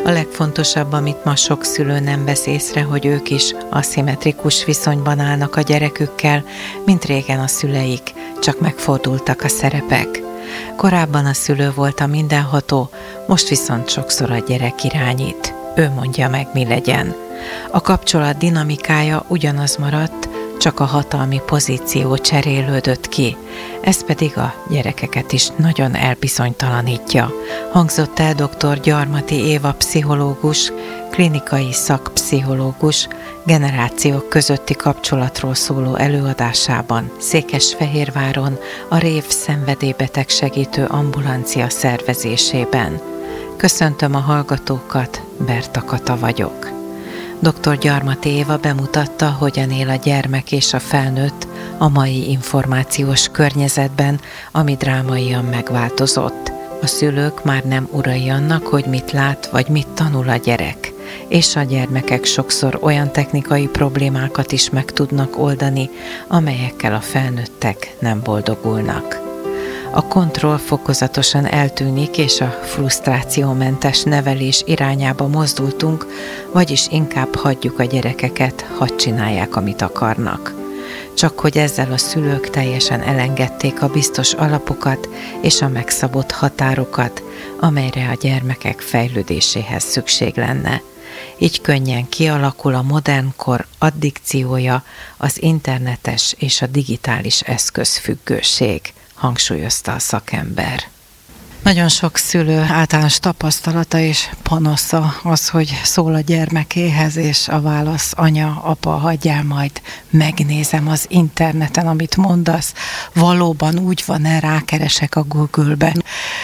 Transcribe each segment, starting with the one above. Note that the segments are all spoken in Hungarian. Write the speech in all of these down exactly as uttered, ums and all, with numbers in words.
A legfontosabb, amit ma sok szülő nem vesz észre, hogy ők is aszimmetrikus viszonyban állnak a gyerekükkel, mint régen a szüleik, csak megfordultak a szerepek. Korábban a szülő volt a mindenható, most viszont sokszor a gyerek irányít. Ő mondja meg, mi legyen. A kapcsolat dinamikája ugyanaz maradt, csak a hatalmi pozíció cserélődött ki. Ez pedig a gyerekeket is nagyon elbizonytalanítja. Hangzott el dr. Gyarmati Éva pszichológus, klinikai szakpszichológus, generációk közötti kapcsolatról szóló előadásában Székesfehérváron a Rév szenvedélybeteg segítő ambulancia szervezésében. Köszöntöm a hallgatókat, Berta Kata vagyok. dr. Gyarmati Éva bemutatta, hogyan él a gyermek és a felnőtt a mai információs környezetben, ami drámaian megváltozott. A szülők már nem urai annak, hogy mit lát vagy mit tanul a gyerek, és a gyermekek sokszor olyan technikai problémákat is meg tudnak oldani, amelyekkel a felnőttek nem boldogulnak. A kontroll fokozatosan eltűnik, és a frusztrációmentes nevelés irányába mozdultunk, vagyis inkább hagyjuk a gyerekeket, hadd csinálják, amit akarnak. Csak hogy ezzel a szülők teljesen elengedték a biztos alapokat és a megszabott határokat, amelyre a gyermekek fejlődéséhez szükség lenne. Így könnyen kialakul a modern kor addikciója, az internetes és a digitális eszközfüggőség, hangsúlyozta a szakember. Nagyon sok szülő általános tapasztalata és panasza az, hogy szól a gyermekéhez, és a válasz: anya, apa, hagyjál, majd megnézem az interneten, amit mondasz. Valóban úgy van-e, rákeresek a Google-ben,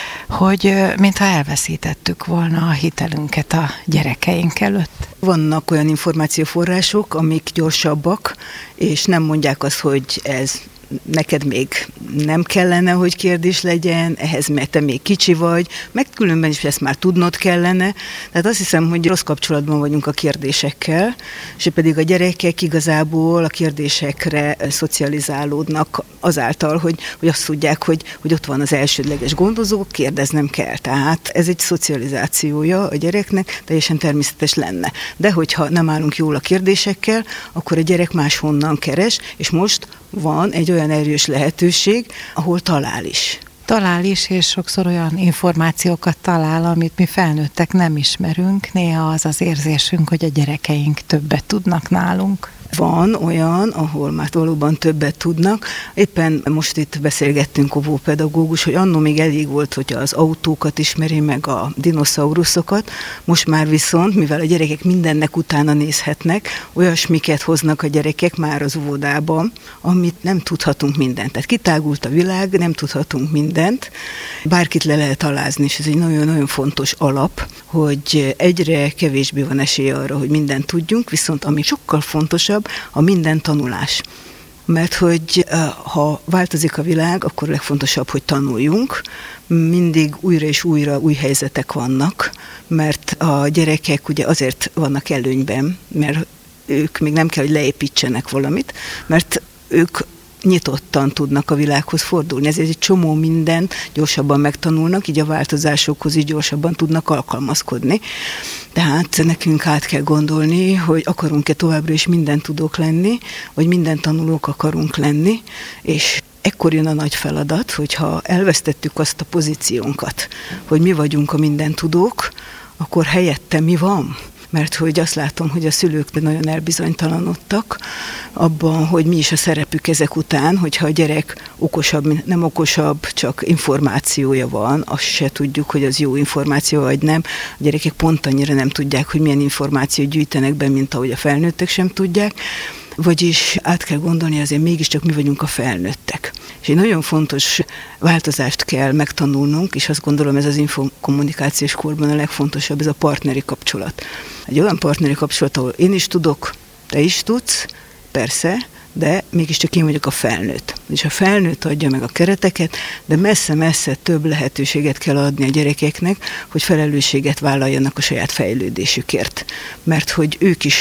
hogy mintha elveszítettük volna a hitelünket a gyerekeink előtt. Vannak olyan információforrások, amik gyorsabbak, és nem mondják azt, hogy ez neked még nem kellene, hogy kérdés legyen, ehhez mert te még kicsi vagy, meg különben is ezt már tudnod kellene. Tehát azt hiszem, hogy rossz kapcsolatban vagyunk a kérdésekkel, és pedig a gyerekek igazából a kérdésekre szocializálódnak azáltal, hogy, hogy azt tudják, hogy, hogy ott van az elsődleges gondozó, kérdeznem kell. Tehát ez egy szocializációja a gyereknek, teljesen természetes lenne. De hogyha nem állunk jól a kérdésekkel, akkor a gyerek máshonnan keres, és most van egy olyan erős lehetőség, ahol talál is. Talál is, és sokszor olyan információkat talál, amit mi felnőttek nem ismerünk. Néha az az érzésünk, hogy a gyerekeink többet tudnak nálunk. Van olyan, ahol már valóban többet tudnak. Éppen most itt beszélgettünk óvópedagógus, hogy annó még elég volt, hogy az autókat ismeri meg, a dinoszauruszokat. Most már viszont, mivel a gyerekek mindennek utána nézhetnek, olyasmiket hoznak a gyerekek már az óvodában, amit nem tudhatunk mindent. Tehát kitágult a világ, nem tudhatunk mindent. Bárkit le lehet alázni, és ez egy nagyon-nagyon fontos alap, hogy egyre kevésbé van esély arra, hogy mindent tudjunk, viszont ami sokkal fontosabb, a minden tanulás. Mert hogy ha változik a világ, akkor legfontosabb, hogy tanuljunk. Mindig újra és újra új helyzetek vannak, mert a gyerekek ugye azért vannak előnyben, mert ők még nem kell, hogy leépítsenek valamit, mert ők nyitottan tudnak a világhoz fordulni. Ezért egy csomó mindent gyorsabban megtanulnak, így a változásokhoz így gyorsabban tudnak alkalmazkodni. Tehát nekünk át kell gondolni, hogy akarunk-e továbbra is minden tudók lenni, vagy minden tanulók akarunk lenni, és ekkor jön a nagy feladat, hogyha elvesztettük azt a pozíciónkat, hogy mi vagyunk a minden tudók, akkor helyette mi van? Mert hogy azt látom, hogy a szülők nagyon elbizonytalanodtak abban, hogy mi is a szerepük ezek után, hogyha a gyerek okosabb, nem okosabb, csak információja van, azt se tudjuk, hogy az jó információ vagy nem. A gyerekek pont annyira nem tudják, hogy milyen információt gyűjtenek be, mint ahogy a felnőttek sem tudják. Vagyis át kell gondolni, azért mégiscsak mi vagyunk a felnőttek. És egy nagyon fontos változást kell megtanulnunk, és azt gondolom, ez az infokommunikációs korban a legfontosabb, ez a partneri kapcsolat. Egy olyan partneri kapcsolat, ahol én is tudok, te is tudsz, persze, de mégiscsak én vagyok a felnőtt. És a felnőtt adja meg a kereteket, de messze-messze több lehetőséget kell adni a gyerekeknek, hogy felelősséget vállaljanak a saját fejlődésükért. Mert hogy ők is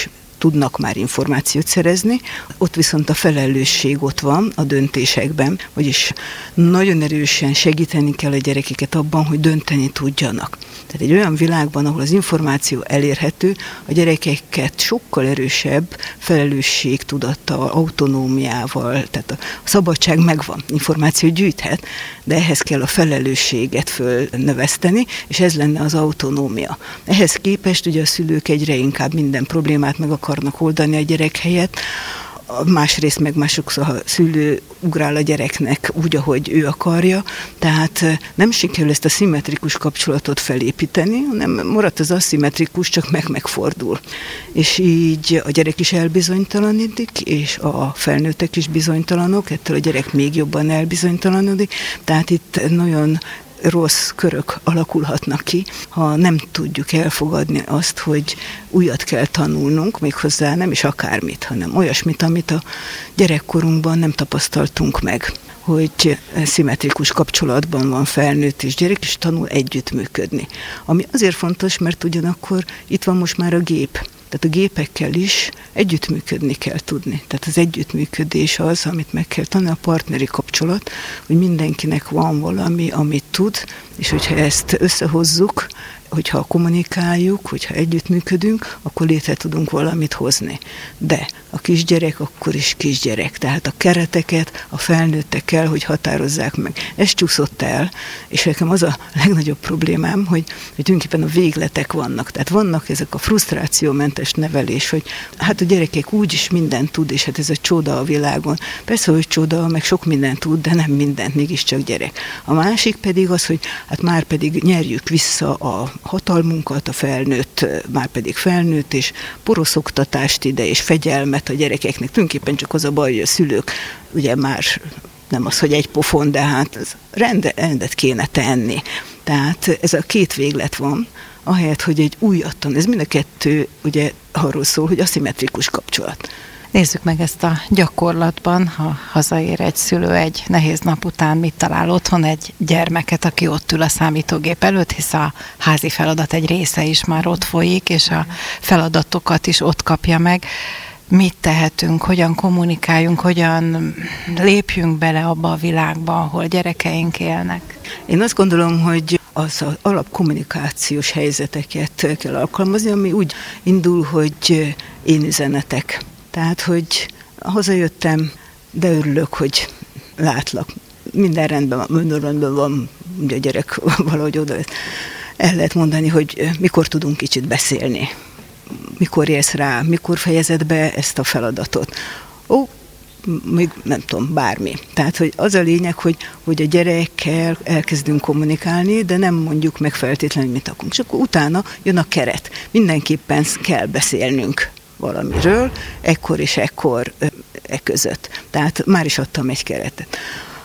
tudnak már információt szerezni, ott viszont a felelősség ott van a döntésekben, vagyis nagyon erősen segíteni kell a gyerekeket abban, hogy dönteni tudjanak. Tehát egy olyan világban, ahol az információ elérhető, a gyerekeket sokkal erősebb felelősségtudattal, autonómiával, tehát a szabadság megvan, információ gyűjthet, de ehhez kell a felelősséget fölnöveszteni, és ez lenne az autonómia. Ehhez képest ugye a szülők egyre inkább minden problémát meg akarnak oldani a gyerek helyett, másrészt meg másokszor a szülő ugrál a gyereknek úgy, ahogy ő akarja, tehát nem sikerül ezt a szimmetrikus kapcsolatot felépíteni, hanem maradt az aszimmetrikus, csak meg megfordul. És így a gyerek is elbizonytalanodik, és a felnőttek is bizonytalanok, ettől a gyerek még jobban elbizonytalanodik, tehát itt nagyon rossz körök alakulhatnak ki, ha nem tudjuk elfogadni azt, hogy újat kell tanulnunk, méghozzá nem is akármit, hanem olyasmit, amit a gyerekkorunkban nem tapasztaltunk meg, hogy szimmetrikus kapcsolatban van felnőtt és gyerek, és tanul együttműködni. Ami azért fontos, mert ugyanakkor itt van most már a gép. Tehát a gépekkel is együttműködni kell tudni. Tehát az együttműködés az, amit meg kell tanulni, a partneri kapcsolat, hogy mindenkinek van valami, amit tud, és hogyha ezt összehozzuk, hogyha kommunikáljuk, hogyha együttműködünk, akkor létre tudunk valamit hozni. De a kisgyerek akkor is kisgyerek. Tehát a kereteket a felnőttek kell, hogy határozzák meg. Ez csúszott el, és nekem az a legnagyobb problémám, hogy, hogy tulajdonképpen a végletek vannak. Tehát vannak ezek a frusztrációmentes nevelés, hogy hát a gyerekek úgyis mindent tud, és hát ez a csoda a világon. Persze, hogy csoda, meg sok mindent tud, de nem mindent, mégiscsak gyerek. A másik pedig az, hogy hát már pedig nyerjük vissza a hatalmunkat, a felnőtt, már pedig felnőtt, és poroszoktatást ide, és fegyelmet a gyerekeknek. Tulajdonképpen csak az a baj, hogy a szülők ugye már nem az, hogy egy pofon, de hát rende, rendet kéne tenni. Tehát ez a két véglet van, ahelyett, hogy egy újat tan. Ez mind a kettő ugye arról szól, hogy aszimmetrikus kapcsolat. Nézzük meg ezt a gyakorlatban, ha hazaér egy szülő egy nehéz nap után, mit talál otthon egy gyermeket, aki ott ül a számítógép előtt, hisz a házi feladat egy része is már ott folyik, és a feladatokat is ott kapja meg. Mit tehetünk, hogyan kommunikáljunk, hogyan lépjünk bele abba a világba, ahol gyerekeink élnek? Én azt gondolom, hogy az alapkommunikációs helyzeteket kell alkalmazni, ami úgy indul, hogy én üzenetek. Tehát, hogy hazajöttem, de örülök, hogy látlak. Minden rendben van, minden rendben van, ugye a gyerek valahogy oda el lehet mondani, hogy mikor tudunk kicsit beszélni, mikor érsz rá, mikor fejezed be ezt a feladatot. Ó, még nem tudom, bármi. Tehát, hogy az a lényeg, hogy, hogy a gyerekkel elkezdünk kommunikálni, de nem mondjuk meg feltétlenül, mit akarunk. És akkor utána jön a keret. Mindenképpen kell beszélnünk valamiről, ekkor és ekkor e között. Tehát már is adtam egy keretet.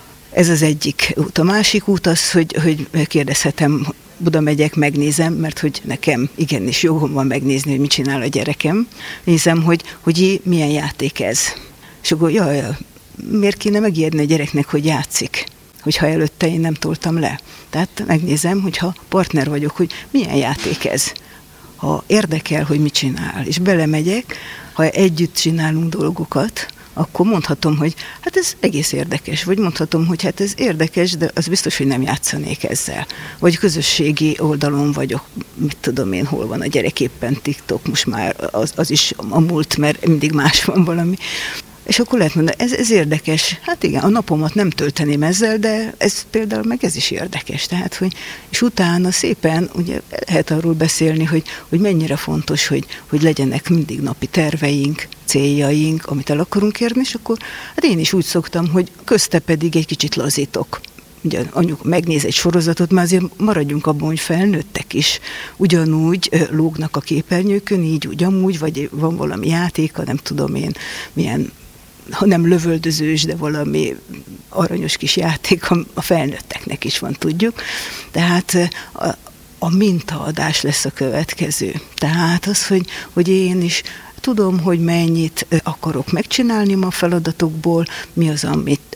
Ez az egyik út. A másik út az, hogy, hogy kérdezhetem, oda megyek, megnézem, mert hogy nekem igenis jogom van megnézni, hogy mit csinál a gyerekem. Nézem, hogy, hogy jé, milyen játék ez. És akkor, jaj, miért kéne megijedni a gyereknek, hogy játszik, hogyha előtte én nem toltam le. Tehát megnézem, hogyha partner vagyok, hogy milyen játék ez. Ha érdekel, hogy mit csinál, és belemegyek, ha együtt csinálunk dolgokat, akkor mondhatom, hogy hát ez egész érdekes, vagy mondhatom, hogy hát ez érdekes, de az biztos, hogy nem játszanék ezzel. Vagy közösségi oldalon vagyok, mit tudom én, hol van a gyerek, éppen TikTok, most már az, az is a múlt, mert mindig más van valami. És akkor lehet mondani, ez, ez érdekes. Hát igen, a napomat nem tölteném ezzel, de ez például meg ez is érdekes. Tehát, hogy, és utána szépen ugye lehet arról beszélni, hogy, hogy mennyire fontos, hogy, hogy legyenek mindig napi terveink, céljaink, amit el akarunk érni, és akkor hát én is úgy szoktam, hogy közte pedig egy kicsit lazítok. Ugye anyuk megnéz egy sorozatot, már azért maradjunk abban, hogy felnőttek is ugyanúgy lógnak a képernyőkön, így úgy amúgy, vagy van valami játéka, nem tudom én, milyen, ha nem lövöldözős, de valami aranyos kis játék, a felnőtteknek is van, tudjuk. Tehát a, a mintaadás lesz a következő. Tehát az, hogy, hogy én is tudom, hogy mennyit akarok megcsinálni ma a feladatokból, mi az, amit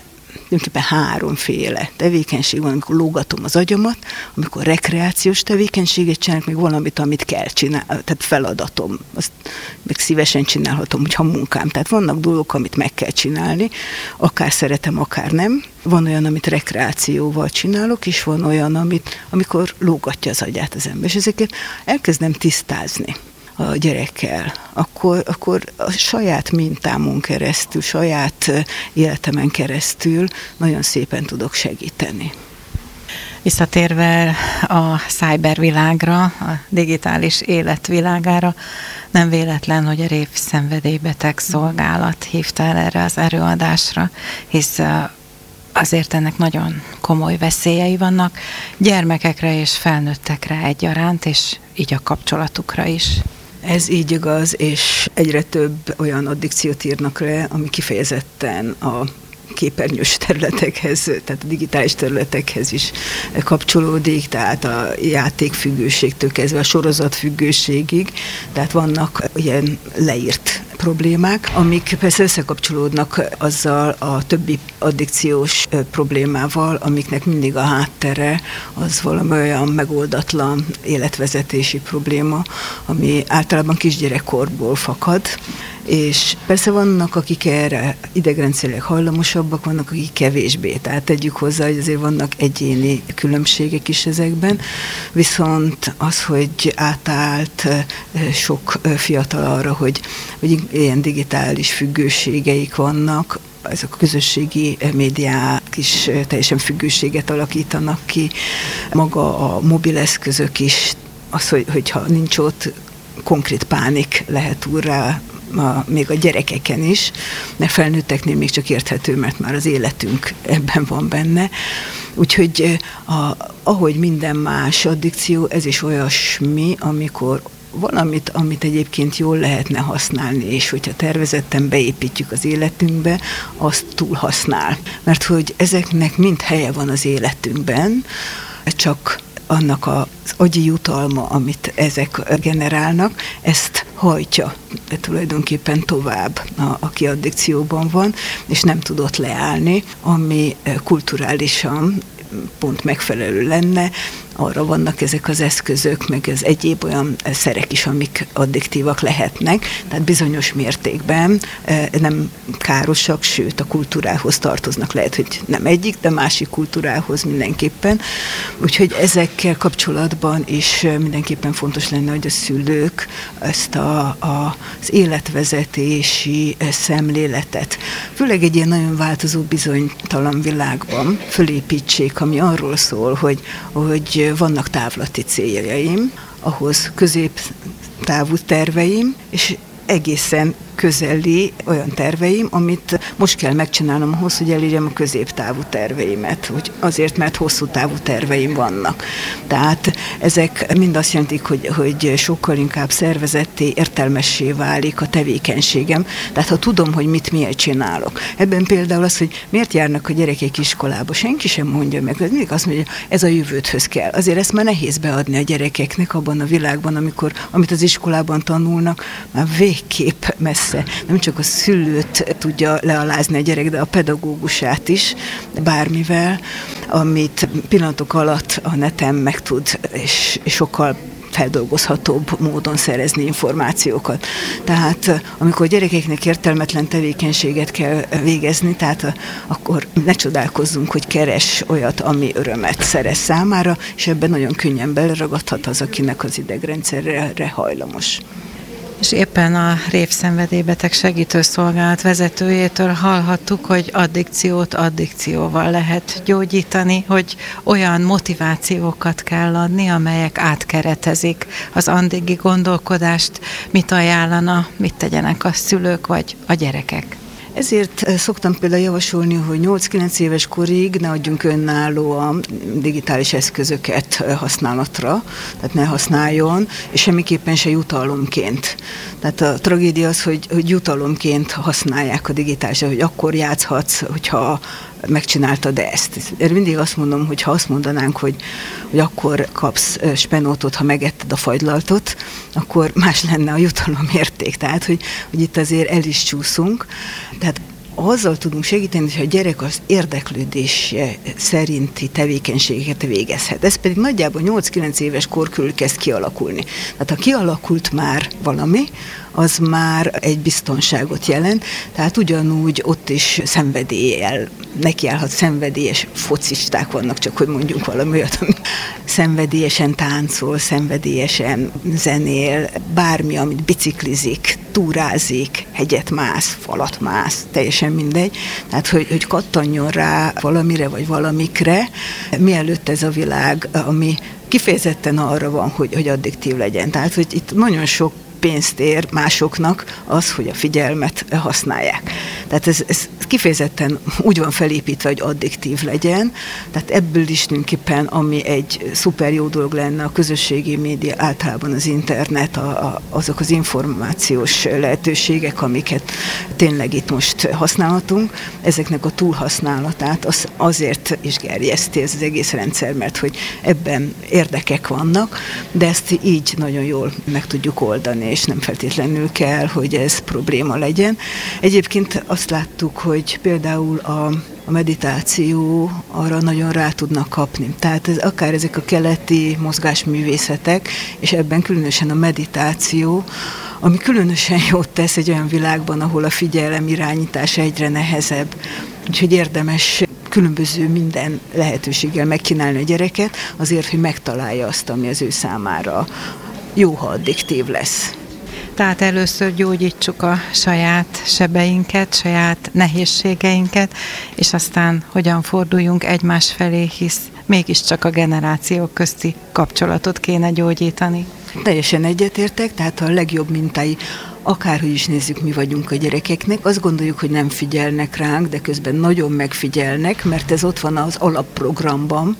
tulajdonképpen háromféle tevékenység van, amikor lógatom az agyamat, amikor rekreációs tevékenységet csinálok, még valamit, amit kell csinálni, tehát feladatom, azt meg szívesen csinálhatom, hogyha munkám. Tehát vannak dolgok, amit meg kell csinálni, akár szeretem, akár nem. Van olyan, amit rekreációval csinálok, és van olyan, amit, amikor lógatja az agyát az ember. És ezeket elkezdem tisztázni a gyerekkel, akkor, akkor a saját mintámon keresztül, saját életemen keresztül nagyon szépen tudok segíteni. Visszatérve a cybervilágra, a digitális életvilágára, nem véletlen, hogy a Rév Szenvedélybeteg Szolgálat hívta el erre az előadásra, hisz azért ennek nagyon komoly veszélyei vannak gyermekekre és felnőttekre egyaránt, és így a kapcsolatukra is. Ez így igaz, és egyre több olyan addikciót írnak le, ami kifejezetten a képernyős területekhez, tehát a digitális területekhez is kapcsolódik, tehát a játékfüggőségtől kezdve a sorozatfüggőségig, tehát vannak ilyen leírt problémák, amik persze összekapcsolódnak azzal a többi addikciós problémával, amiknek mindig a háttere az valami olyan megoldatlan életvezetési probléma, ami általában kisgyerekkorból fakad, és persze vannak, akik erre idegrendszerileg hajlamosabbak, vannak, akik kevésbé. Tehát tegyük hozzá, hogy azért vannak egyéni különbségek is ezekben, viszont az, hogy átállt sok fiatal arra, hogy, hogy ilyen digitális függőségeik vannak, ezek a közösségi médiák is teljesen függőséget alakítanak ki, maga a mobileszközök is, az, hogy, hogyha nincs ott, konkrét pánik lehet úrrá, A, még a gyerekeken is, mert felnőtteknél még csak érthető, mert már az életünk ebben van benne. Úgyhogy a, ahogy minden más addikció, ez is olyasmi, amikor valamit, amit egyébként jól lehetne használni, és hogyha tervezetten beépítjük az életünkbe, azt túl használ. Mert hogy ezeknek mind helye van az életünkben, csak annak az agyi jutalma, amit ezek generálnak, ezt hajtja de tulajdonképpen tovább, a, aki addikcióban van, és nem tudott leállni, ami kulturálisan pont megfelelő lenne. Arra vannak ezek az eszközök, meg az egyéb olyan szerek is, amik addiktívak lehetnek, tehát bizonyos mértékben nem károsak, sőt a kultúrához tartoznak, lehet, hogy nem egyik, de másik kultúrához mindenképpen. Úgyhogy ezekkel kapcsolatban is mindenképpen fontos lenne, hogy a szülők ezt a, a, az életvezetési szemléletet, főleg egy ilyen nagyon változó, bizonytalan világban fölépítsék, ami arról szól, hogy, hogy vannak távlati céljaim, ahhoz középtávú terveim, és egészen közeli olyan terveim, amit most kell megcsinálnom ahhoz, hogy elérjem a középtávú terveimet, hogy azért, mert hosszú távú terveim vannak. Tehát ezek mind azt jelentik, hogy, hogy sokkal inkább szervezetté, értelmessé válik a tevékenységem. Tehát ha tudom, hogy mit miért csinálok. Ebben például az, hogy miért járnak a gyerekek iskolába, senki sem mondja meg, mindig azt mondja, hogy ez a jövődhöz kell. Azért ezt már nehéz beadni a gyerekeknek abban a világban, amikor, amit az iskolában tanulnak, már végképp messze. Nem csak a szülőt tudja lealázni a gyerek, de a pedagógusát is, bármivel, amit pillanatok alatt a neten meg tud, és, és sokkal feldolgozhatóbb módon szerezni információkat. Tehát amikor a gyerekeknek értelmetlen tevékenységet kell végezni, tehát akkor ne csodálkozzunk, hogy keres olyat, ami örömet szerez számára, és ebben nagyon könnyen beleragadhat az, akinek az idegrendszerre hajlamos. És éppen a Rév Szenvedélybeteg Segítőszolgálat vezetőjétől hallhattuk, hogy addikciót addikcióval lehet gyógyítani, hogy olyan motivációkat kell adni, amelyek átkeretezik az addigi gondolkodást, mit ajánlana, mit tegyenek a szülők vagy a gyerekek. Ezért szoktam például javasolni, hogy nyolc-kilenc éves korig ne adjunk önállóan digitális eszközöket használatra, tehát ne használjon, és semmiképpen se jutalomként. Tehát a tragédia az, hogy, hogy jutalomként használják a digitális, hogy akkor játszhatsz, hogyha megcsináltad ezt. Erre mindig azt mondom, hogy ha azt mondanánk, hogy, hogy akkor kapsz spenótot, ha megetted a fagylaltot, akkor más lenne a jutalomérték. Tehát, hogy, hogy itt azért el is csúszunk. Tehát azzal tudunk segíteni, hogy a gyerek az érdeklődése szerinti tevékenységeket végezhet. Ez pedig nagyjából nyolc-kilenc éves kor körül kezd kialakulni. Tehát ha kialakult már valami, az már egy biztonságot jelent, tehát ugyanúgy ott is szenvedéllyel nekiállhat, szenvedélyes focisták vannak, csak hogy mondjunk valami olyat, ami szenvedélyesen táncol, szenvedélyesen zenél, bármi, amit biciklizik, túrázik, hegyet mász, falat mász, teljesen mindegy. Tehát, hogy, hogy kattanjon rá valamire vagy valamikre, mielőtt ez a világ, ami kifejezetten arra van, hogy, hogy addiktív legyen. Tehát, hogy itt nagyon sok pénzt ér másoknak az, hogy a figyelmet használják. Tehát ez, ez kifejezetten úgy van felépítve, hogy addiktív legyen, tehát ebből is tulajdonképpen, ami egy szuper jó dolog lenne, a közösségi média, általában az internet, a, a, azok az információs lehetőségek, amiket tényleg itt most használhatunk, ezeknek a túlhasználatát az, azért is gerjeszti ez az egész rendszer, mert hogy ebben érdekek vannak, de ezt így nagyon jól meg tudjuk oldani, és nem feltétlenül kell, hogy ez probléma legyen. Egyébként azt láttuk, hogy például a, a meditáció arra nagyon rá tudnak kapni. Tehát ez, akár ezek a keleti mozgásművészetek, és ebben különösen a meditáció, ami különösen jót tesz egy olyan világban, ahol a figyelem irányítása egyre nehezebb. Úgyhogy érdemes különböző minden lehetőséggel megkínálni a gyereket, azért, hogy megtalálja azt, ami az ő számára jó, ha addiktív lesz. Tehát először gyógyítsuk a saját sebeinket, saját nehézségeinket, és aztán hogyan forduljunk egymás felé, hisz mégiscsak a generációk közti kapcsolatot kéne gyógyítani. Teljesen egyetértek, tehát a legjobb mintái, akárhogy is nézzük, mi vagyunk a gyerekeknek, azt gondoljuk, hogy nem figyelnek ránk, de közben nagyon megfigyelnek, mert ez ott van az alapprogramban,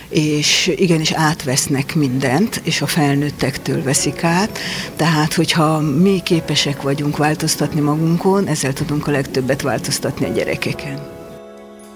és igenis átvesznek mindent, és a felnőttektől veszik át. Tehát, hogyha mi képesek vagyunk változtatni magunkon, ezzel tudunk a legtöbbet változtatni a gyerekeken.